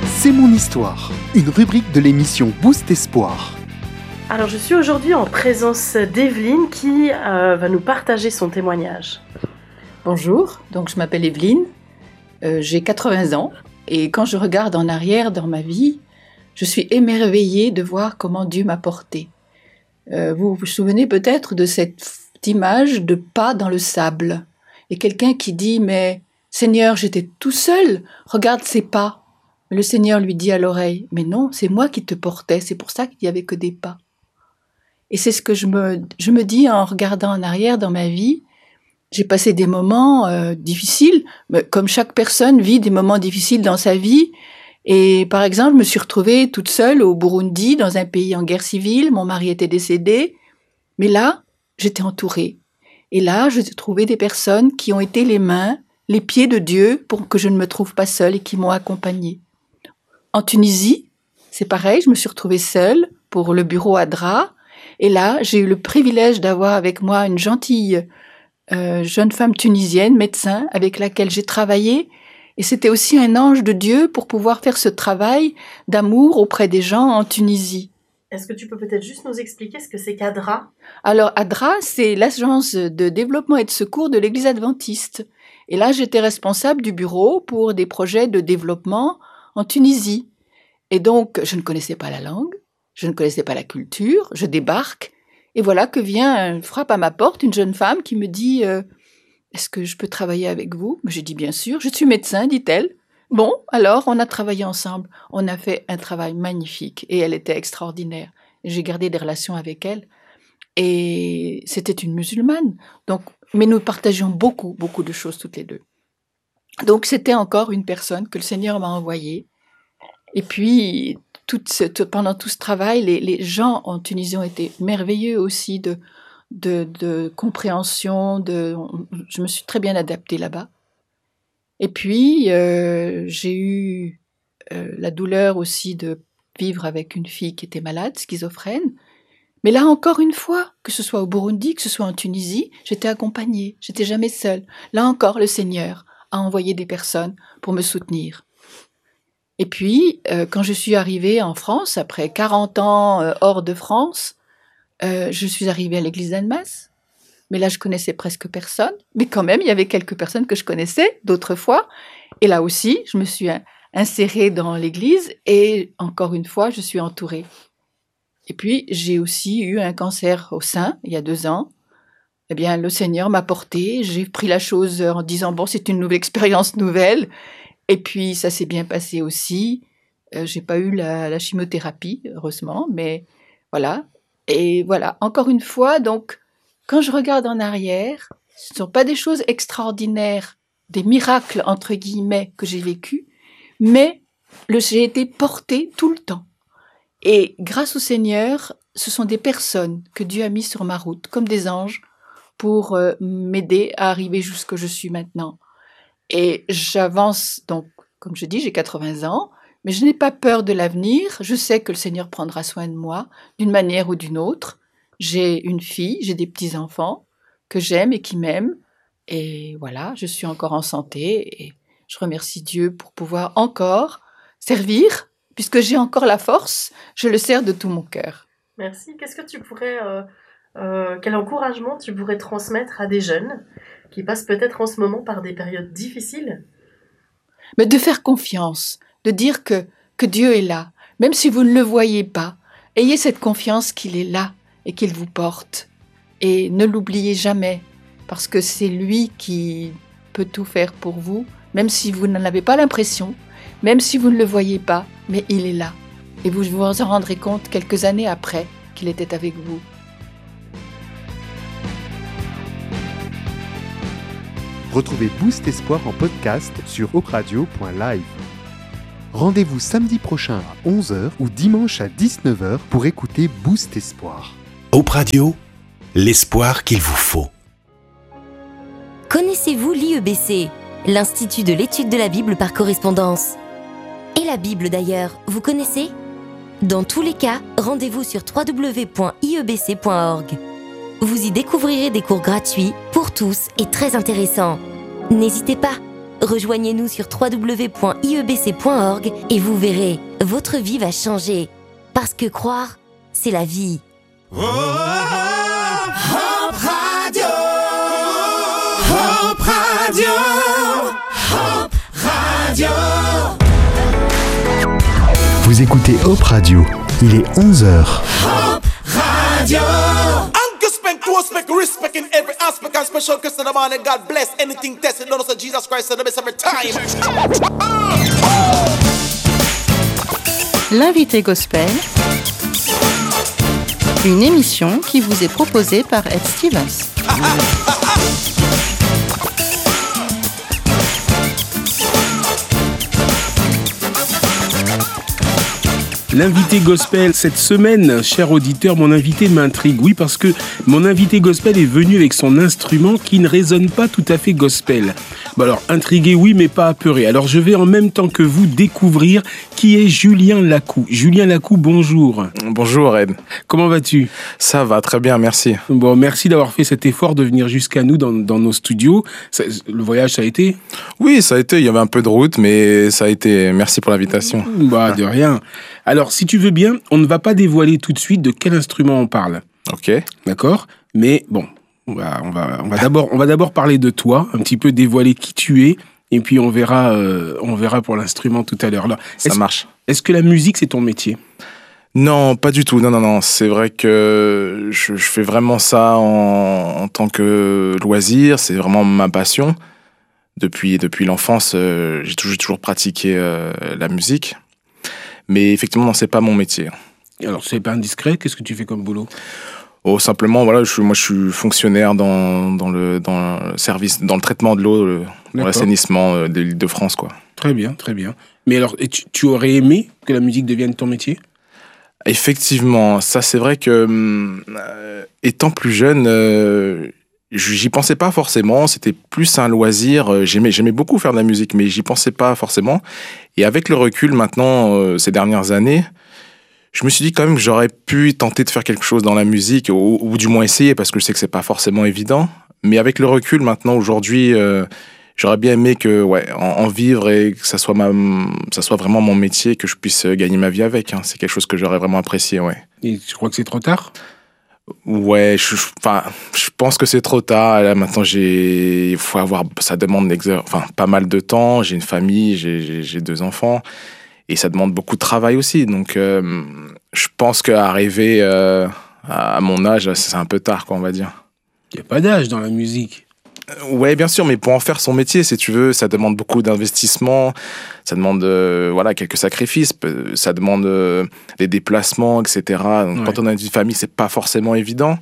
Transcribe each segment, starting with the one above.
C'est mon histoire, une rubrique de l'émission Boost Espoir. Alors je suis aujourd'hui en présence d'Evelyne qui va nous partager son témoignage. Bonjour, donc je m'appelle Evelyne, j'ai 80 ans et quand je regarde en arrière dans ma vie, je suis émerveillée de voir comment Dieu m'a portée. Vous vous souvenez peut-être de cette image de pas dans le sable et quelqu'un qui dit « mais Seigneur, j'étais tout seul, regarde ces pas ». Le Seigneur lui dit à l'oreille « mais non, c'est moi qui te portais, c'est pour ça qu'il n'y avait que des pas ». Et c'est ce que je me dis en regardant en arrière dans ma vie. J'ai passé des moments difficiles, comme chaque personne vit des moments difficiles dans sa vie. Et par exemple, je me suis retrouvée toute seule au Burundi, dans un pays en guerre civile. Mon mari était décédé. Mais là, j'étais entourée. Et là, j'ai trouvé des personnes qui ont été les mains, les pieds de Dieu pour que je ne me trouve pas seule et qui m'ont accompagnée. En Tunisie, c'est pareil, je me suis retrouvée seule pour le bureau ADRA. Et là, j'ai eu le privilège d'avoir avec moi une gentille jeune femme tunisienne, médecin, avec laquelle j'ai travaillé. Et c'était aussi un ange de Dieu pour pouvoir faire ce travail d'amour auprès des gens en Tunisie. Est-ce que tu peux peut-être juste nous expliquer ce que c'est qu'ADRA ? Alors, ADRA, c'est l'agence de développement et de secours de l'Église adventiste. Et là, j'étais responsable du bureau pour des projets de développement en Tunisie. Et donc, je ne connaissais pas la langue, je ne connaissais pas la culture, je débarque. Et voilà que frappe à ma porte une jeune femme qui me dit « Est-ce que je peux travailler avec vous ?» J'ai dit « Bien sûr, je suis médecin », dit-elle. Bon, alors on a travaillé ensemble. On a fait un travail magnifique et elle était extraordinaire. J'ai gardé des relations avec elle. Et c'était une musulmane. Donc, mais nous partagions beaucoup de choses toutes les deux. Donc c'était encore une personne que le Seigneur m'a envoyée. Et puis, pendant tout ce travail, les gens en Tunisie ont été merveilleux aussi de compréhension. Je me suis très bien adaptée là-bas. Et puis, j'ai eu la douleur aussi de vivre avec une fille qui était malade, schizophrène. Mais là, encore une fois, que ce soit au Burundi, que ce soit en Tunisie, j'étais accompagnée, j'étais jamais seule. Là encore, le Seigneur a envoyé des personnes pour me soutenir. Et puis, quand je suis arrivée en France, après 40 ans hors de France, je suis arrivée à l'église d'Annemasse. Mais là, je connaissais presque personne. Mais quand même, il y avait quelques personnes que je connaissais d'autres fois. Et là aussi, je me suis insérée dans l'église et encore une fois, je suis entourée. Et puis, j'ai aussi eu un cancer au sein, il y a 2 ans. Eh bien, le Seigneur m'a portée. J'ai pris la chose en disant, bon, c'est une nouvelle expérience nouvelle. Et puis, ça s'est bien passé aussi. J'ai pas eu la chimiothérapie, heureusement, mais voilà. Et voilà, encore une fois, donc, quand je regarde en arrière, ce ne sont pas des choses extraordinaires, des miracles, entre guillemets, que j'ai vécus, mais j'ai été portée tout le temps. Et grâce au Seigneur, ce sont des personnes que Dieu a mis sur ma route, comme des anges, pour m'aider à arriver jusqu'où je suis maintenant. Et j'avance, donc, comme je dis, j'ai 80 ans, mais je n'ai pas peur de l'avenir. Je sais que le Seigneur prendra soin de moi, d'une manière ou d'une autre. J'ai une fille, j'ai des petits-enfants que j'aime et qui m'aiment. Et voilà, je suis encore en santé et je remercie Dieu pour pouvoir encore servir. Puisque j'ai encore la force, je le sers de tout mon cœur. Merci. Qu'est-ce que tu pourrais... quel encouragement tu pourrais transmettre à des jeunes qui passent peut-être en ce moment par des périodes difficiles ? Mais de faire confiance, de dire que Dieu est là, même si vous ne le voyez pas. Ayez cette confiance qu'il est là et qu'il vous porte. Et ne l'oubliez jamais, parce que c'est lui qui peut tout faire pour vous, même si vous n'en avez pas l'impression, même si vous ne le voyez pas, mais il est là. Et vous vous en rendrez compte quelques années après qu'il était avec vous. Retrouvez Boost Espoir en podcast sur okradio.live. Rendez-vous samedi prochain à 11h ou dimanche à 19h pour écouter Boost Espoir. Hope Radio, l'espoir qu'il vous faut. Connaissez-vous l'IEBC, l'Institut de l'étude de la Bible par correspondance ? Et la Bible d'ailleurs, vous connaissez ? Dans tous les cas, rendez-vous sur www.iebc.org. Vous y découvrirez des cours gratuits pour tous et très intéressants. N'hésitez pas, Rejoignez-nous sur www.iebc.org et vous verrez, votre vie va changer. Parce que croire, c'est la vie. Hope Radio. Hope Radio. Hope Radio. Vous écoutez Hope Radio, il est 11h. Hope Radio. Respect, respect in every aspect and special Christ in the morning. God bless anything tested. Don't know Jesus Christ in the best every time. L'invité gospel, une émission qui vous est proposée par Ed Stevens. L'invité gospel cette semaine, cher auditeur, mon invité m'intrigue. Oui, parce que mon invité gospel est venu avec son instrument qui ne résonne pas tout à fait gospel. Bon alors, intrigué, oui, mais pas apeuré. Alors, je vais en même temps que vous découvrir qui est Julien Lacou. Julien Lacou, bonjour. Bonjour, Ed. Comment vas-tu ? Ça va, très bien, merci. Bon, merci d'avoir fait cet effort de venir jusqu'à nous dans nos studios. Le voyage, ça a été ? Oui, ça a été. Il y avait un peu de route, mais ça a été. Merci pour l'invitation. Bah, de rien. Alors, si tu veux bien, on ne va pas dévoiler tout de suite de quel instrument on parle. Ok. D'accord ? Mais bon, on va d'abord parler de toi, un petit peu dévoiler qui tu es, et puis on verra pour l'instrument tout à l'heure. Là, ça marche. Est-ce que la musique, c'est ton métier ? Non, pas du tout. Non. C'est vrai que je fais vraiment ça en tant que loisir. C'est vraiment ma passion. Depuis l'enfance, j'ai toujours pratiqué la musique. Mais effectivement, non, c'est pas mon métier. Alors, c'est pas indiscret. Qu'est-ce que tu fais comme boulot ? Oh, simplement, voilà, je suis fonctionnaire dans le service, dans le traitement de l'eau, dans l'assainissement de l'Île-de-France, quoi. Très bien, très bien. Mais alors, tu aurais aimé que la musique devienne ton métier ? Effectivement, ça c'est vrai que étant plus jeune, j'y pensais pas forcément. C'était plus un loisir. J'aimais beaucoup faire de la musique, mais j'y pensais pas forcément. Et avec le recul maintenant, ces dernières années, je me suis dit quand même que j'aurais pu tenter de faire quelque chose dans la musique, ou du moins essayer, parce que je sais que c'est pas forcément évident. Mais avec le recul maintenant, aujourd'hui, j'aurais bien aimé en vivre et que ça soit vraiment mon métier, que je puisse gagner ma vie avec. Hein. C'est quelque chose que j'aurais vraiment apprécié, ouais. Et tu crois que c'est trop tard ? Ouais, je pense que c'est trop tard. Là, maintenant, ça demande pas mal de temps. J'ai une famille, j'ai 2 enfants. Et ça demande beaucoup de travail aussi. Donc, je pense qu'arriver à mon âge, c'est un peu tard, quoi, on va dire. Il n'y a pas d'âge dans la musique. Ouais, bien sûr, mais pour en faire son métier, si tu veux, ça demande beaucoup d'investissement, ça demande quelques sacrifices, ça demande des déplacements, etc. Donc, quand on a une vie de famille, c'est pas forcément évident.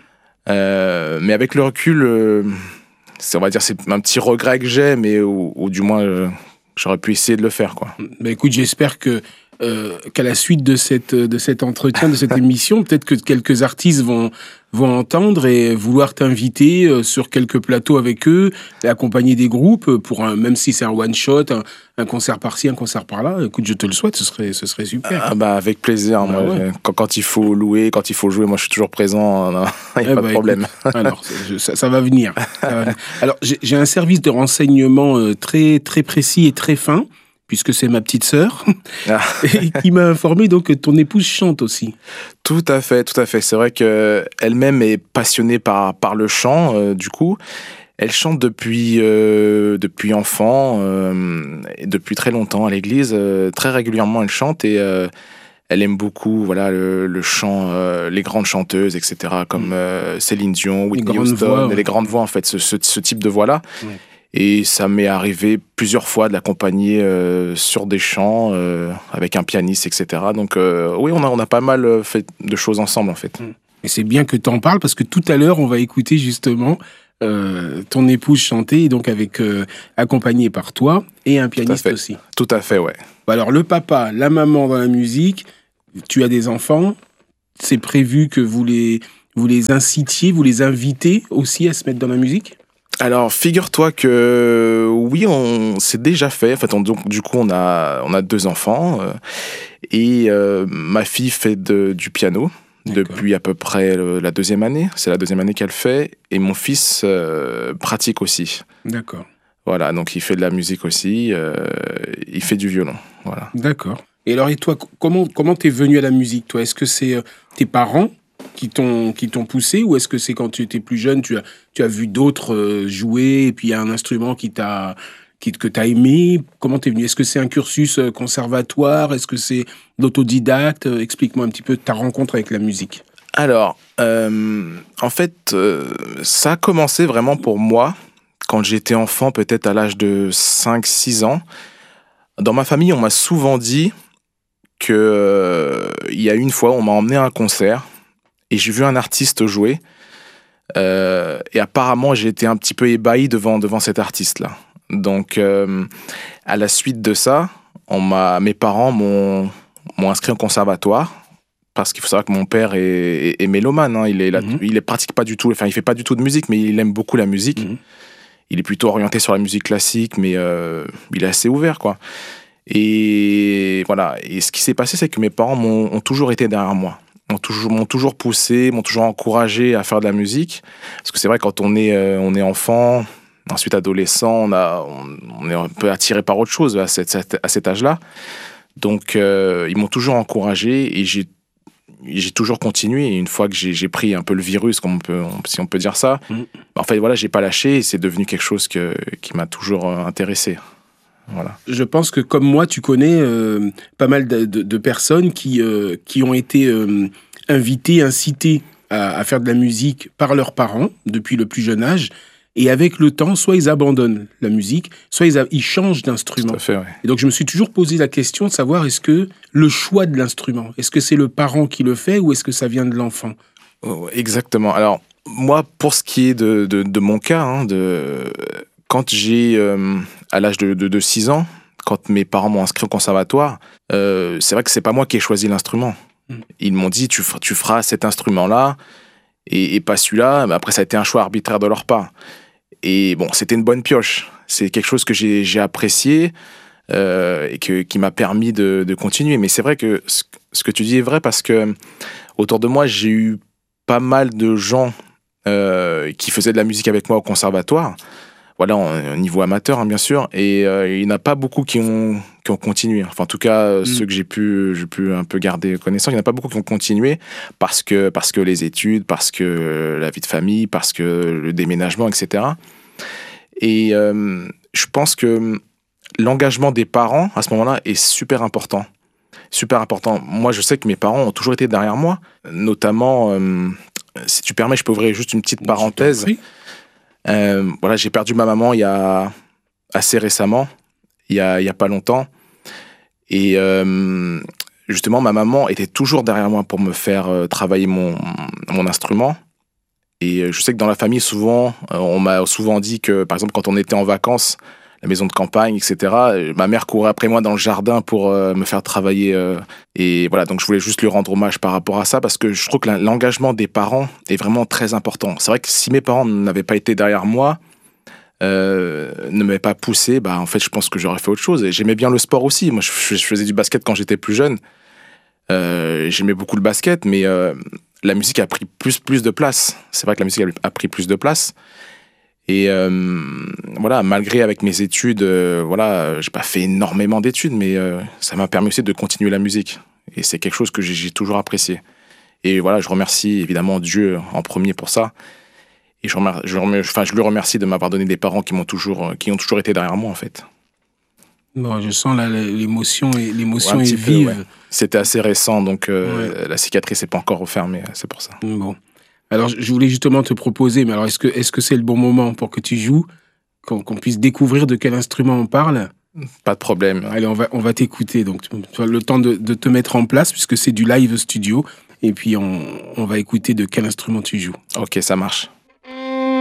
Mais avec le recul, on va dire, c'est un petit regret que j'ai, mais ou du moins, j'aurais pu essayer de le faire, quoi. Bah écoute, j'espère qu'à la suite de cet entretien, de cette émission, peut-être que quelques artistes vont entendre et vouloir t'inviter sur quelques plateaux avec eux, et accompagner des groupes même si c'est un one shot, un concert par-ci, un concert par-là. Écoute, je te le souhaite, ce serait super. Ah bah avec plaisir. Moi, quand il faut louer, quand il faut jouer, moi je suis toujours présent. Il n'y a pas de problème. Écoute, alors ça va venir. Alors j'ai un service de renseignement très très précis et très fin, puisque c'est ma petite sœur, et qui m'a informé donc que ton épouse chante aussi. Tout à fait. C'est vrai qu'elle-même est passionnée par le chant, du coup. Elle chante depuis enfant, et depuis très longtemps à l'église. Très régulièrement, elle chante et elle aime beaucoup le chant, les grandes chanteuses, etc., comme Céline Dion, Whitney Houston, les grandes voix, en fait, ce type de voix-là. Ouais. Et ça m'est arrivé plusieurs fois de l'accompagner sur des chants avec un pianiste, etc. Donc oui, on a pas mal fait de choses ensemble, en fait. Et c'est bien que tu en parles, parce que tout à l'heure, on va écouter justement ton épouse chanter, et donc accompagnée par toi et un pianiste aussi. Tout à fait, ouais. Alors le papa, la maman dans la musique, tu as des enfants, c'est prévu que vous les incitiez, vous les invitez aussi à se mettre dans la musique ? Alors, figure-toi que oui, c'est déjà fait. En fait, du coup, on a 2 enfants et ma fille fait du piano. D'accord. Depuis à peu près la 2e année. C'est la 2e année qu'elle fait et mon fils pratique aussi. D'accord. Voilà, donc il fait de la musique aussi, il fait du violon. Voilà. D'accord. Et alors, et toi, comment t'es venu à la musique, toi? Est-ce que c'est tes parents qui t'ont poussé, ou est-ce que c'est quand tu étais plus jeune, tu as vu d'autres jouer, et puis il y a un instrument que t'as aimé? Comment t'es venu? Est-ce que c'est un cursus conservatoire? Est-ce que c'est l'autodidacte? Explique-moi un petit peu ta rencontre avec la musique. Alors, en fait, ça a commencé vraiment pour moi quand j'étais enfant, peut-être à l'âge de 5-6 ans. Dans ma famille, on m'a souvent dit que il y a une fois, on m'a emmené à un concert et j'ai vu un artiste jouer. Et apparemment, j'ai été un petit peu ébahi devant cet artiste-là. Donc, à la suite de ça, mes parents m'ont inscrit au conservatoire. Parce qu'il faut savoir que mon père est mélomane, hein. Il pratique pas du tout, enfin il fait pas du tout de musique, mais il aime beaucoup la musique. Il est plutôt orienté sur la musique classique, mais il est assez ouvert, quoi. Et voilà. Et ce qui s'est passé, c'est que mes parents ont toujours été derrière moi, m'ont toujours poussé, m'ont toujours encouragé à faire de la musique. Parce que c'est vrai, quand on est enfant, ensuite adolescent, on est un peu attiré par autre chose à cet âge-là. Donc ils m'ont toujours encouragé et j'ai toujours continué. Et une fois que j'ai pris un peu le virus, si on peut dire ça, en fait, voilà, j'ai pas lâché et c'est devenu quelque chose qui m'a toujours intéressé. Voilà. Je pense que, comme moi, tu connais pas mal de personnes qui ont été invitées, incitées à faire de la musique par leurs parents depuis le plus jeune âge. Et avec le temps, soit ils abandonnent la musique, soit ils changent d'instrument. Tout à fait, ouais. Et donc, je me suis toujours posé la question de savoir, est-ce que le choix de l'instrument, est-ce que c'est le parent qui le fait ou est-ce que ça vient de l'enfant? Exactement. Alors, moi, pour ce qui est de mon cas, hein, quand j'ai, à l'âge de 6 ans, quand mes parents m'ont inscrit au conservatoire, c'est vrai que c'est pas moi qui ai choisi l'instrument. Ils m'ont dit, tu feras cet instrument-là et pas celui-là. Mais après, ça a été un choix arbitraire de leur part. Et bon, c'était une bonne pioche. C'est quelque chose que j'ai apprécié et qui m'a permis de continuer. Mais c'est vrai que ce que tu dis est vrai parce que autour de moi, j'ai eu pas mal de gens qui faisaient de la musique avec moi au conservatoire. Voilà, au niveau amateur, hein, bien sûr. Et il n'y en a pas beaucoup qui ont continué. Enfin, en tout cas, ceux que j'ai pu un peu garder connaissance, il n'y en a pas beaucoup qui ont continué parce que les études, parce que la vie de famille, parce que le déménagement, etc. Et je pense que l'engagement des parents, à ce moment-là, est super important. Super important. Moi, je sais que mes parents ont toujours été derrière moi. Notamment, si tu permets, je peux ouvrir juste une petite parenthèse. Voilà, j'ai perdu ma maman il y a assez récemment, il y a pas longtemps. Et justement, ma maman était toujours derrière moi pour me faire travailler mon instrument. Et je sais que dans la famille, souvent, on m'a souvent dit que, par exemple, quand on était en vacances, la maison de campagne, etc., ma mère courait après moi dans le jardin pour me faire travailler. Et voilà, donc je voulais juste lui rendre hommage par rapport à ça, parce que je trouve que l'engagement des parents est vraiment très important. C'est vrai que si mes parents n'avaient pas été derrière moi, ne m'avaient pas poussé, bah, en fait, je pense que j'aurais fait autre chose. Et j'aimais bien le sport aussi. Moi, je faisais du basket quand j'étais plus jeune. J'aimais beaucoup le basket, mais la musique a pris plus de place. C'est vrai que la musique a pris plus de place. Et voilà, malgré avec mes études, voilà, j'ai pas fait énormément d'études, mais ça m'a permis aussi de continuer la musique. Et c'est quelque chose que j'ai toujours apprécié. Et voilà, je remercie évidemment Dieu en premier pour ça. Et je le remercie de m'avoir donné des parents qui ont toujours été derrière moi, en fait. Bon, je sens là, l'émotion est peu, vive. Ouais. C'était assez récent, donc la cicatrice n'est pas encore refermée, c'est pour ça. Bon. Alors, je voulais justement te proposer, mais alors est-ce que c'est le bon moment pour que tu joues, qu'on puisse découvrir de quel instrument on parle? Pas de problème. Allez, on va t'écouter. Donc, tu as le temps de te mettre en place, puisque c'est du live studio. Et puis, on va écouter de quel instrument tu joues. Ok, ça marche.